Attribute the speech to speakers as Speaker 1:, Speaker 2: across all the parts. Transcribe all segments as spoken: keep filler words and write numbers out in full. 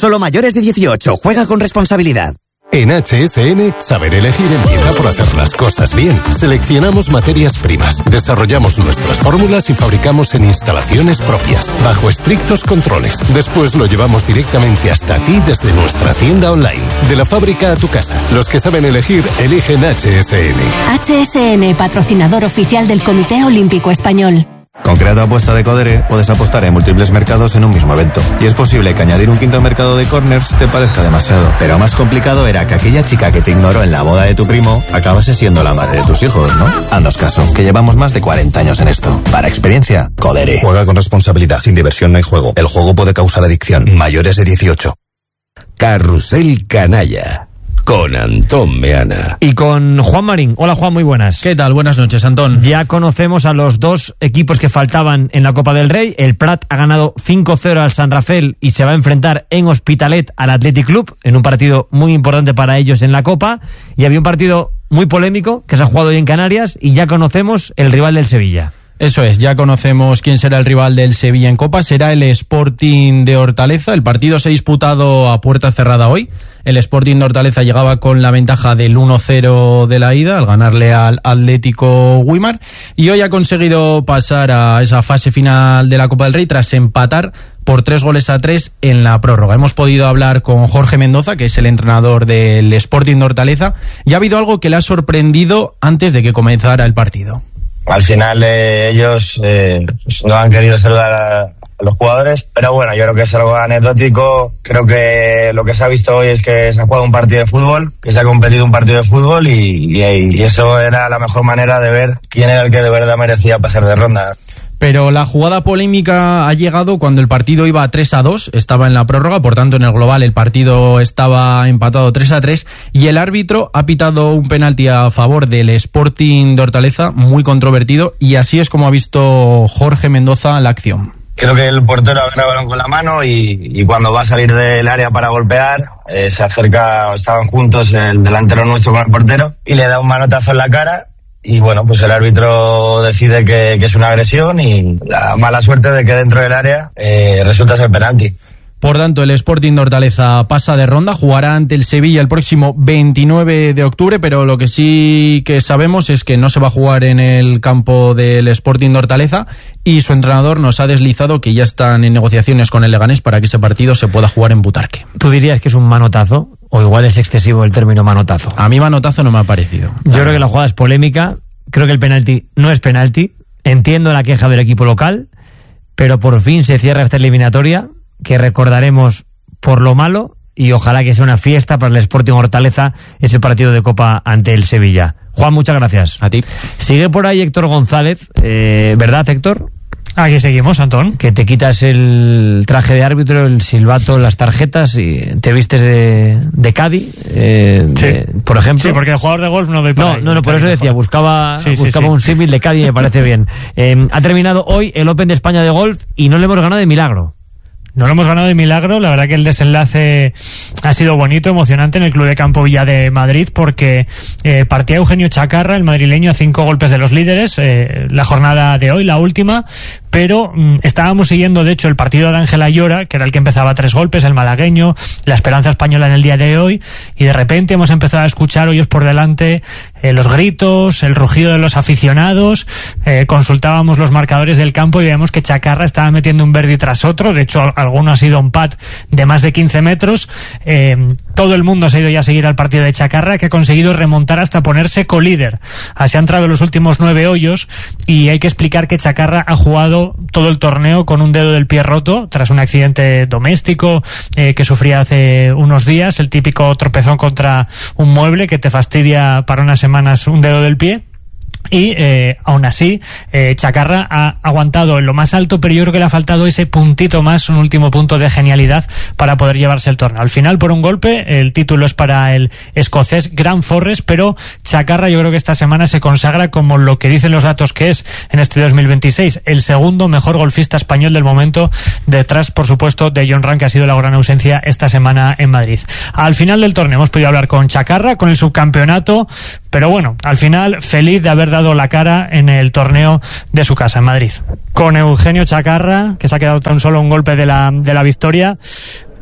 Speaker 1: Solo mayores de dieciocho. Juega con responsabilidad.
Speaker 2: En H S N, saber elegir empieza por hacer las cosas bien. Seleccionamos materias primas, desarrollamos nuestras fórmulas y fabricamos en instalaciones propias, bajo estrictos controles. Después lo llevamos directamente hasta ti desde nuestra tienda online. De la fábrica a tu casa. Los que saben elegir, eligen H S N.
Speaker 3: H S N, patrocinador oficial del Comité Olímpico Español.
Speaker 4: Con Creado Apuesta de Codere puedes apostar en múltiples mercados en un mismo evento. Y es posible que añadir un quinto mercado de corners te parezca demasiado. Pero más complicado era que aquella chica que te ignoró en la boda de tu primo acabase siendo la madre de tus hijos, ¿no? Haznos caso, que llevamos más de cuarenta años en esto. Para experiencia, Codere.
Speaker 5: Juega con responsabilidad. Sin diversión no hay juego. El juego puede causar adicción. Mayores de dieciocho.
Speaker 6: Carrusel Canalla. Con Antón Meana.
Speaker 7: Y con Juan Marín. Hola Juan, muy buenas.
Speaker 8: ¿Qué tal? Buenas noches, Antón.
Speaker 7: Ya conocemos a los dos equipos que faltaban en la Copa del Rey. El Prat ha ganado cinco cero al San Rafael y se va a enfrentar en Hospitalet al Athletic Club, en un partido muy importante para ellos en la Copa. Y había un partido muy polémico que se ha jugado hoy en Canarias y ya conocemos el rival del Sevilla.
Speaker 8: Eso es, ya conocemos quién será el rival del Sevilla en Copa, será el Sporting de Hortaleza. El partido se ha disputado a puerta cerrada hoy. El Sporting de Hortaleza llegaba con la ventaja del uno cero de la ida al ganarle al Atlético Güímar y hoy ha conseguido pasar a esa fase final de la Copa del Rey tras empatar por tres goles a tres en la prórroga. Hemos podido hablar con Jorge Mendoza, que es el entrenador del Sporting de Hortaleza, y ha habido algo que le ha sorprendido antes de que comenzara el partido.
Speaker 9: Al final eh, ellos eh, pues no han querido saludar a, a los jugadores, pero bueno, yo creo que es algo anecdótico. Creo que lo que se ha visto hoy es que se ha jugado un partido de fútbol, que se ha competido un partido de fútbol y, y, y eso era la mejor manera de ver quién era el que de verdad merecía pasar de ronda.
Speaker 8: Pero la jugada polémica ha llegado cuando el partido iba tres a dos, estaba en la prórroga, por tanto en el global el partido estaba empatado tres a tres y el árbitro ha pitado un penalti a favor del Sporting de Hortaleza, muy controvertido, y así es como ha visto Jorge Mendoza la acción.
Speaker 9: Creo que el portero agarra el balón con la mano y, y cuando va a salir del área para golpear, eh, se acerca, estaban juntos el delantero nuestro con el portero y le da un manotazo en la cara. Y bueno, pues el árbitro decide que, que es una agresión y la mala suerte de que dentro del área eh, resulta ser penalti.
Speaker 8: Por tanto, el Sporting de Hortaleza pasa de ronda, jugará ante el Sevilla el próximo veintinueve de octubre, pero lo que sí que sabemos es que no se va a jugar en el campo del Sporting de Hortaleza y su entrenador nos ha deslizado que ya están en negociaciones con el Leganés para que ese partido se pueda jugar en Butarque.
Speaker 7: ¿Tú dirías que es un manotazo? ¿O igual es excesivo el término manotazo?
Speaker 8: A mí manotazo no me ha parecido.
Speaker 7: Yo creo que la jugada es polémica, creo que el penalti no es penalti, entiendo la queja del equipo local, pero por fin se cierra esta eliminatoria, que recordaremos por lo malo, y ojalá que sea una fiesta para el Sporting Hortaleza ese partido de Copa ante el Sevilla. Juan, muchas gracias.
Speaker 8: A ti.
Speaker 7: Sigue por ahí Héctor González, eh, ¿verdad, Héctor?
Speaker 10: Aquí seguimos, Antón.
Speaker 7: Que te quitas el traje de árbitro, el silbato, las tarjetas y te vistes de, de Cádiz, eh,
Speaker 10: sí.
Speaker 7: de, por ejemplo.
Speaker 10: Sí, porque el jugador de golf no doy para
Speaker 7: No,
Speaker 10: ello,
Speaker 7: no, no, por eso decía, buscaba,
Speaker 10: sí,
Speaker 7: buscaba
Speaker 10: sí, sí.
Speaker 7: un símil de Cádiz y me parece bien. Eh, ha terminado hoy el Open de España de golf y no le hemos ganado de milagro.
Speaker 10: No lo hemos ganado de milagro, la verdad que el desenlace ha sido bonito, emocionante en el Club de Campo Villa de Madrid porque eh, partía Eugenio Chacarra, el madrileño, a cinco golpes de los líderes, eh, la jornada de hoy, la última, pero mm, estábamos siguiendo de hecho el partido de Ángel Ayora, que era el que empezaba a tres golpes, el malagueño, la esperanza española en el día de hoy, y de repente hemos empezado a escuchar hoyos por delante eh, los gritos, el rugido de los aficionados, eh, consultábamos los marcadores del campo y veíamos que Chacarra estaba metiendo un birdie tras otro, de hecho alguno ha sido un pat de más de quince metros, eh, todo el mundo se ha ido ya a seguir al partido de Chacarra, que ha conseguido remontar hasta ponerse colíder. Así ha entrado en los últimos nueve hoyos y hay que explicar que Chacarra ha jugado todo el torneo con un dedo del pie roto tras un accidente doméstico eh, que sufría hace unos días, el típico tropezón contra un mueble que te fastidia para unas semanas un dedo del pie. Y eh, aún así eh, Chacarra ha aguantado en lo más alto, pero yo creo que le ha faltado ese puntito más, un último punto de genialidad para poder llevarse el torneo. Al final, por un golpe, el título es para el escocés Grant Forrest, pero Chacarra yo creo que esta semana se consagra como lo que dicen los datos que es en este dos mil veintiséis, el segundo mejor golfista español del momento, detrás por supuesto de Jon Rahm, que ha sido la gran ausencia esta semana en Madrid. Al final del torneo hemos podido hablar con Chacarra, con el subcampeonato, pero bueno, al final feliz de haber dado la cara en el torneo de su casa en Madrid. Con Eugenio Chacarra, que se ha quedado tan solo un golpe de la, de la victoria.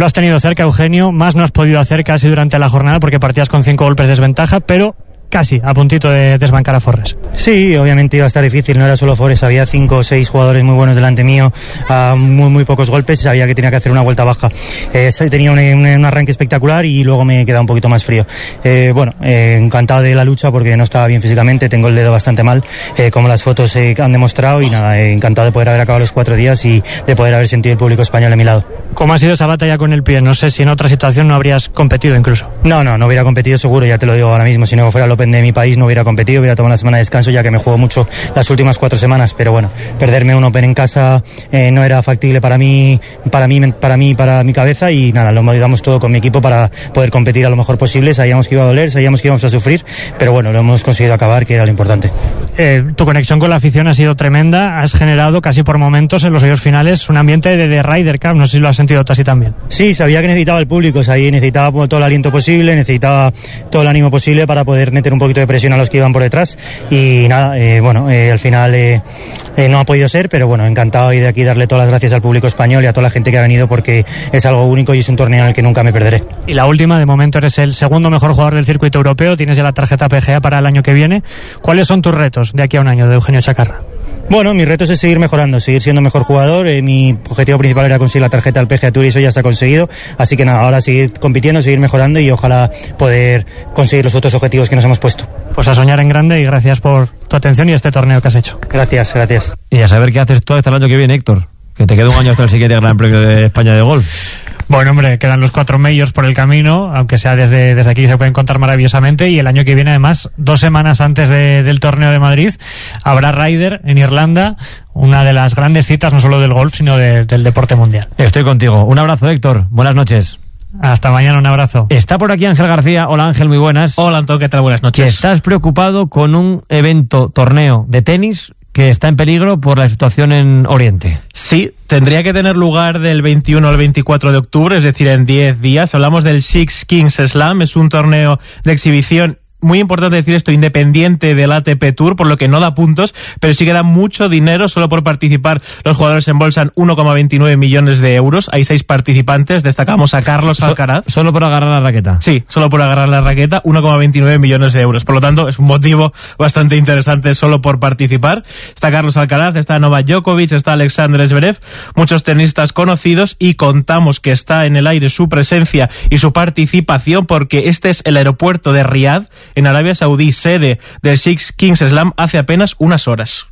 Speaker 10: Lo has tenido cerca, Eugenio, más no has podido hacer casi durante la jornada porque partías con cinco golpes de desventaja, pero casi a puntito de desbancar a Forres.
Speaker 11: Sí, obviamente iba a estar difícil, no era solo Forres, había cinco o seis jugadores muy buenos delante mío, a muy muy pocos golpes, y sabía que tenía que hacer una vuelta baja. Eh, tenía un, un, un arranque espectacular y luego me quedaba un poquito más frío. Eh, bueno, eh, encantado de la lucha porque no estaba bien físicamente, tengo el dedo bastante mal, eh, como las fotos eh, han demostrado, y nada, eh, encantado de poder haber acabado los cuatro días y de poder haber sentido el público español a mi lado.
Speaker 10: ¿Cómo ha sido esa batalla con el pie? No sé si en otra situación no habrías competido incluso.
Speaker 11: No, no, no hubiera competido seguro, ya te lo digo ahora mismo. Si no fuera el Open de mi país no hubiera competido, hubiera tomado una semana de descanso, ya que me juego mucho las últimas cuatro semanas. Pero bueno, perderme un Open en casa eh, no era factible para mí, para mí, para mí, para mi cabeza, y nada, lo ayudamos todo con mi equipo para poder competir a lo mejor posible. Sabíamos que iba a doler, sabíamos que íbamos a sufrir, pero bueno, lo hemos conseguido acabar, que era lo importante.
Speaker 10: Eh, tu conexión con la afición ha sido tremenda, has generado casi por momentos en los hoyos finales un ambiente de, de Ryder Cup, no sé si lo has sentido tú así también.
Speaker 11: Sí, sabía que necesitaba el público, sabía, necesitaba todo el aliento posible, necesitaba todo el ánimo posible para poder meter un poquito de presión a los que iban por detrás, y nada, eh, bueno, eh, al final eh, eh, no ha podido ser, pero bueno, encantado, y de aquí darle todas las gracias al público español y a toda la gente que ha venido, porque es algo único y es un torneo en el que nunca me perderé.
Speaker 10: Y la última, de momento eres el segundo mejor jugador del circuito europeo, tienes ya la tarjeta P G A para el año que viene. ¿Cuáles son tus retos de aquí a un año, de Eugenio Chacarra?
Speaker 11: Bueno, mi reto es seguir mejorando, seguir siendo mejor jugador. Eh, mi objetivo principal era conseguir la tarjeta del P G A Tour y eso ya está conseguido. Así que nada, ahora seguir compitiendo, seguir mejorando y ojalá poder conseguir los otros objetivos que nos hemos puesto.
Speaker 10: Pues a soñar en grande, y gracias por tu atención y este torneo que has hecho.
Speaker 11: Gracias, gracias.
Speaker 7: Y a saber qué haces tú hasta el año que viene, Héctor, que te queda un año hasta el siguiente Gran Premio de España de golf.
Speaker 10: Bueno, hombre, quedan los cuatro majors por el camino, aunque sea desde, desde aquí se pueden contar maravillosamente, y el año que viene, además, dos semanas antes de, del torneo de Madrid, habrá Ryder en Irlanda, una de las grandes citas no solo del golf, sino de, del deporte mundial.
Speaker 7: Estoy contigo. Un abrazo, Héctor. Buenas noches.
Speaker 10: Hasta mañana, un abrazo.
Speaker 7: Está por aquí Ángel García. Hola, Ángel, muy buenas.
Speaker 8: Hola, Antón, ¿qué tal? Buenas noches.
Speaker 7: Que estás preocupado con un evento, torneo de tenis que está en peligro por la situación en Oriente.
Speaker 8: Sí, tendría que tener lugar del veintiuno al veinticuatro de octubre, es decir, en diez días. Hablamos del Six Kings Slam, es un torneo de exhibición. Muy importante decir esto, independiente del A T P Tour, por lo que no da puntos, pero sí que da mucho dinero. Solo por participar los jugadores embolsan uno coma veintinueve millones de euros. Hay seis participantes, destacamos a Carlos
Speaker 7: So,
Speaker 8: Alcaraz.
Speaker 7: ¿Solo por agarrar la raqueta?
Speaker 8: Sí, solo por agarrar la raqueta, uno coma veintinueve millones de euros. Por lo tanto, es un motivo bastante interesante solo por participar. Está Carlos Alcaraz, está Novak Djokovic, está Alexander Zverev, muchos tenistas conocidos, y contamos que está en el aire su presencia y su participación porque este es el aeropuerto de Riad, en Arabia Saudí, sede del Six Kings Slam, hace apenas unas horas.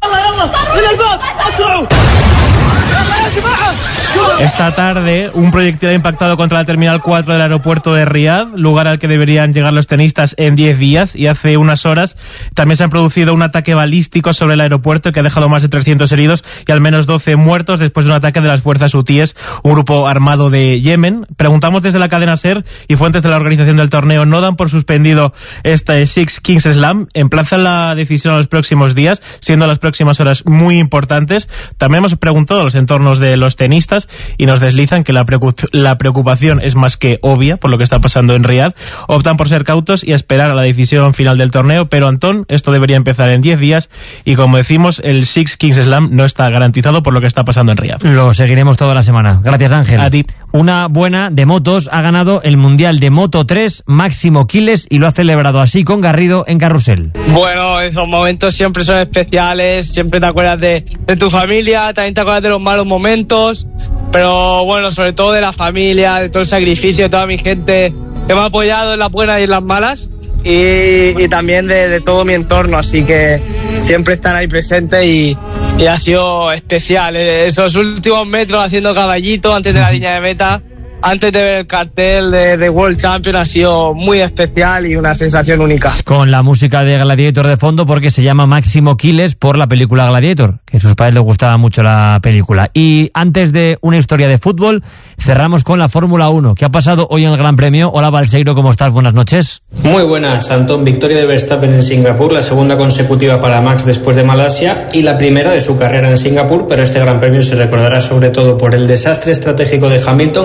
Speaker 8: Esta tarde, un proyectil ha impactado contra la Terminal cuatro del aeropuerto de Riad, lugar al que deberían llegar los tenistas en diez días, y hace unas horas también se ha producido un ataque balístico sobre el aeropuerto que ha dejado más de trescientos heridos y al menos doce muertos después de un ataque de las fuerzas hutíes, un grupo armado de Yemen. Preguntamos desde la cadena SER y fuentes de la organización del torneo no dan por suspendido este Six Kings Slam, emplazan la decisión a los próximos días, siendo las próximas horas muy importantes. También hemos preguntado a los entornos de los tenistas y nos deslizan que la, preocup- la preocupación es más que obvia por lo que está pasando en Riad. Optan por ser cautos y esperar a la decisión final del torneo, pero Antón, esto debería empezar en diez días y como decimos, el Six Kings Slam no está garantizado por lo que está pasando en Riad.
Speaker 7: Lo seguiremos toda la semana. Gracias, Ángel.
Speaker 8: A ti.
Speaker 7: Una buena de motos, ha ganado el Mundial de Moto tres Máximo Quiles y lo ha celebrado así con Garrido en Carrusel.
Speaker 12: Bueno, esos momentos siempre son especiales, siempre te acuerdas de, de tu familia, también te acuerdas de los malos momentos, pero bueno, sobre todo de la familia, de todo el sacrificio, de toda mi gente que me ha apoyado en las buenas y en las malas, y, y también de, de todo mi entorno, así que siempre están ahí presentes y, y ha sido especial. Esos últimos metros haciendo caballito antes de la línea de meta, antes de ver el cartel de, de World Champion, ha sido muy especial y una sensación única.
Speaker 7: Con la música de Gladiator de fondo porque se llama Máximo Quiles por la película Gladiator, que a sus padres les gustaba mucho la película. Y antes de una historia de fútbol, cerramos con la Fórmula uno. ¿Qué ha pasado hoy en el Gran Premio? Hola, Balseiro, ¿cómo estás? Buenas noches.
Speaker 13: Muy buenas, Antón. Victoria de Verstappen en Singapur, la segunda consecutiva para Max después de Malasia y la primera de su carrera en Singapur, pero este Gran Premio se recordará sobre todo por el desastre estratégico de Hamilton, que debía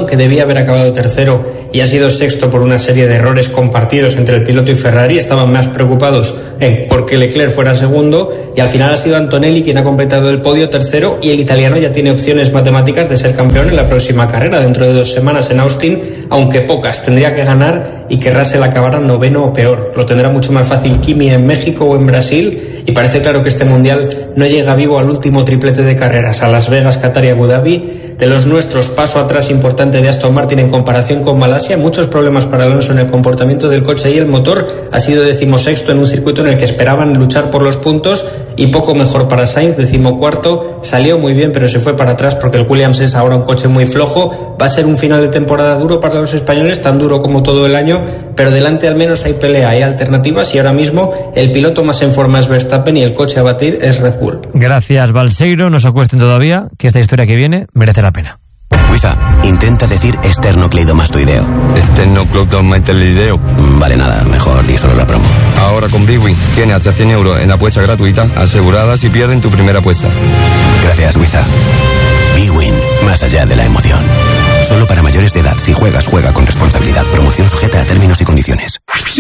Speaker 13: haber acabado tercero y ha sido sexto por una serie de errores compartidos entre el piloto y Ferrari. Estaban más preocupados en por qué Leclerc fuera segundo, y al final ha sido Antonelli quien ha completado el podio tercero, y el italiano ya tiene opciones matemáticas de ser campeón en la próxima carrera dentro de dos semanas en Austin, aunque pocas. Tendría que ganar y que Russell acabara noveno o peor. Lo tendrá mucho más fácil Kimi en México o en Brasil, y parece claro que este mundial no llega vivo al último triplete de carreras, a Las Vegas, Qatar y Abu Dhabi. De los nuestros, paso atrás importante de Aston Martin en comparación con Malasia, muchos problemas para Alonso en el comportamiento del coche y el motor. Ha sido decimosexto en un circuito en el que esperaban luchar por los puntos, y poco mejor para Sainz, decimocuarto. Salió muy bien pero se fue para atrás porque el Williams es ahora un coche muy flojo. Va a ser un final de temporada duro para los españoles, tan duro como todo el año, pero delante al menos hay pelea, hay alternativas, y ahora mismo el piloto más en forma es Verstappen y el coche a batir es Red Bull.
Speaker 7: Gracias, Balseiro. No se acuesten todavía, que esta historia que viene merece la pena.
Speaker 1: Wiza, intenta decir esternocleidomastoideo.
Speaker 14: Esternocleidomastoideo.
Speaker 1: Vale, nada, mejor di solo la promo.
Speaker 14: Ahora con Bwin tienes hasta cien euros en apuesta gratuita asegurada si pierden tu primera apuesta.
Speaker 1: Gracias, Wiza. Bwin, más allá de la emoción. Solo para mayores de edad. Si juegas, juega con responsabilidad. Promoción sujeta a términos y condiciones.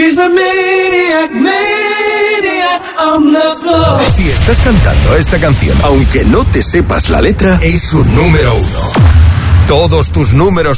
Speaker 15: Si estás cantando esta canción, aunque no te sepas la letra, es un número uno. Todos tus números